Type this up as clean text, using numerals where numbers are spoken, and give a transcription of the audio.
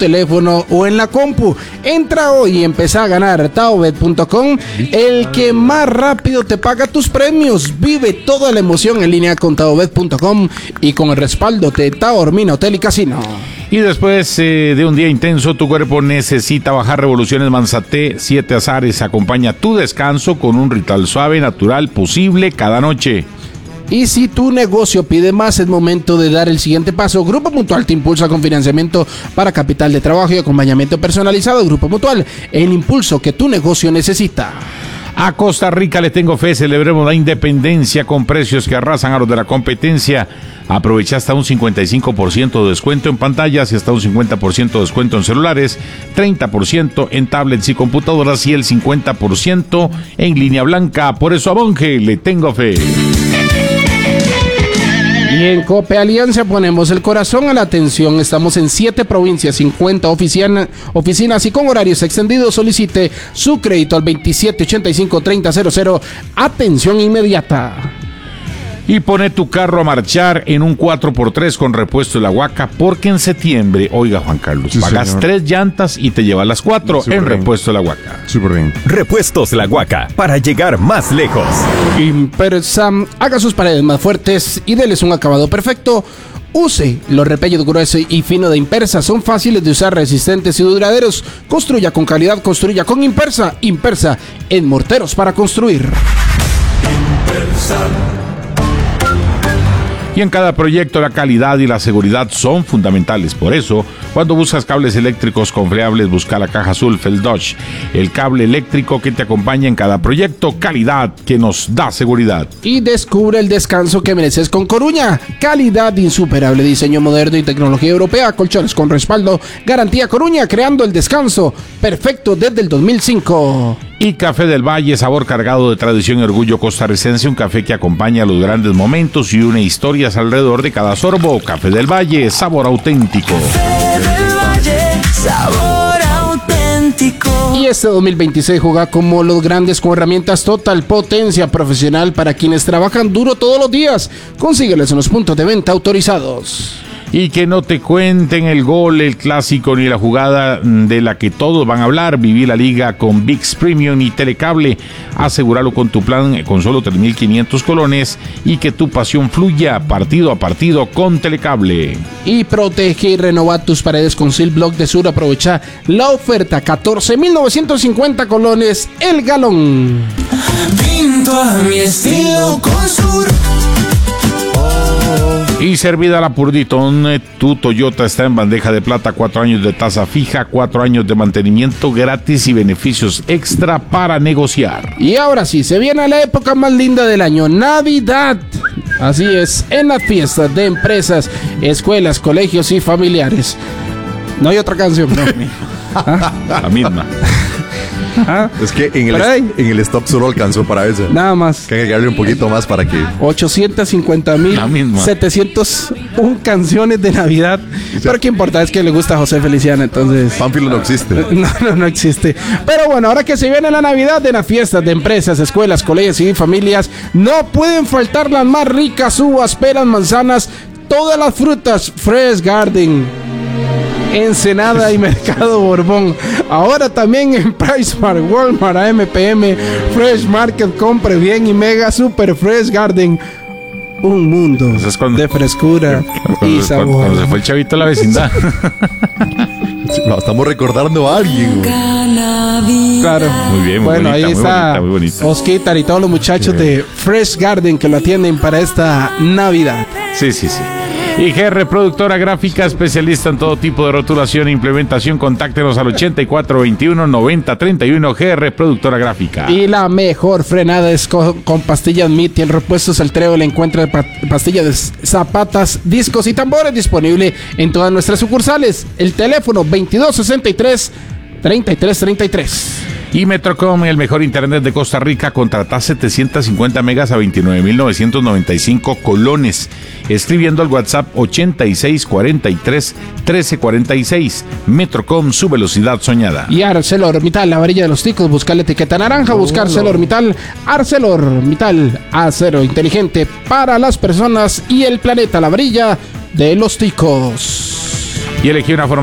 teléfono o en la compu. Entra hoy y empieza a ganar. TaoBet.com, el que más rápido te paga tus premios. Vive toda la emoción en línea con TaoBet.com y con el respaldo de Taormina Hotel y Casino. Y después de un día intenso, tu cuerpo necesita bajar revoluciones. Manzate 7 Azares acompaña tu descanso con un ritual suave, natural, posible cada noche. Y si tu negocio pide más, es momento de dar el siguiente paso. Grupo Mutual te impulsa con financiamiento para capital de trabajo y acompañamiento personalizado. Grupo Mutual, el impulso que tu negocio necesita. A Costa Rica le tengo fe, celebremos la independencia con precios que arrasan a los de la competencia. Aprovecha hasta un 55% de descuento en pantallas y hasta un 50% de descuento en celulares, 30% en tablets y computadoras y el 50% en línea blanca. Por eso a Monge le tengo fe. Y en Cope Alianza ponemos el corazón a la atención. Estamos en 7 provincias, 50 oficinas y con horarios extendidos. Solicite su crédito al 2785-3000. Atención inmediata. Y pone tu carro a marchar en un 4x3 con repuesto de la Huaca, porque en septiembre, oiga Juan Carlos, pagas señor. 3 llantas y te llevas las 4 en repuesto de la Huaca. Súper bien. Repuestos La Huaca, para llegar más lejos. Impersa, haga sus paredes más fuertes y déles un acabado perfecto. Use los repellos gruesos y fino de Impersa, son fáciles de usar, resistentes y duraderos. Construya con calidad, construya con Impersa. Impersa, en morteros para construir. Impersa. Y en cada proyecto la calidad y la seguridad son fundamentales. Por eso, cuando buscas cables eléctricos confiables, busca la caja azul Feldauch, el cable eléctrico que te acompaña en cada proyecto, calidad que nos da seguridad. Y descubre el descanso que mereces con Coruña, calidad insuperable, diseño moderno y tecnología europea, colchones con respaldo, garantía Coruña, creando el descanso perfecto desde el 2005. Y Café del Valle, sabor cargado de tradición y orgullo costarricense, un café que acompaña los grandes momentos y une historias alrededor de cada sorbo. Café del Valle, sabor auténtico. Café del Valle, sabor auténtico. Y este 2026 juega como los grandes con herramientas Total, potencia profesional para quienes trabajan duro todos los días. Consíguelos en los puntos de venta autorizados. Y que no te cuenten el gol, el clásico ni la jugada de la que todos van a hablar. Viví la liga con ViX Premium y Telecable. Asegúralo con tu plan con solo 3,500 colones y que tu pasión fluya partido a partido con Telecable. Y protege y renova tus paredes con Silblock de Sur. Aprovecha la oferta, 14,950 colones el galón. Pinto a mi estilo con Sur. Y servida la Purditón, tu Toyota está en bandeja de plata, 4 años de tasa fija, 4 años de mantenimiento gratis y beneficios extra para negociar. Y ahora sí, se viene la época más linda del año, Navidad. Así es, en las fiestas de empresas, escuelas, colegios y familiares. No hay otra canción, no. ¿Ah? La misma. ¿Ah? Es que en el stop solo alcanzó para eso. Nada más. Que hay que agregarle un poquito más para que... 850,701 canciones de Navidad. Pero qué importa, es que le gusta a José Feliciano, entonces... Pánfilo no existe. No existe. Pero bueno, ahora que se viene la Navidad, en las fiestas de empresas, escuelas, colegios y familias, no pueden faltar las más ricas uvas, peras, manzanas, todas las frutas. Fresh Garden, Ensenada y Mercado Borbón. Ahora también en PriceMart, Walmart, AMPM, Fresh Market, compre bien y Mega Super Fresh Garden. Un mundo de frescura y sabor. Cuando se fue el chavito a la vecindad. No, estamos recordando a alguien. Claro. Muy bien, muy bueno, bonita, ahí está muy bonita. Osquitar y todos los muchachos de Fresh Garden que lo atienden para esta Navidad. Sí. Y GR Productora Gráfica, especialista en todo tipo de rotulación e implementación. Contáctenos al 8421-9031. GR Productora Gráfica. Y la mejor frenada es con pastillas MIT y el repuesto Saltreo. Le encuentra pastillas de zapatas, discos y tambores, disponible en todas nuestras sucursales. El teléfono 2263-3333. Y Metrocom, el mejor internet de Costa Rica. Contrata 750 megas a 29,995 colones. Escribiendo al WhatsApp 8643-1346. Metrocom, su velocidad soñada. Y ArcelorMittal, la varilla de los ticos. Buscar la etiqueta naranja, buscar ArcelorMittal. ArcelorMittal, acero inteligente para las personas y el planeta. La varilla de los ticos. Y elegí una forma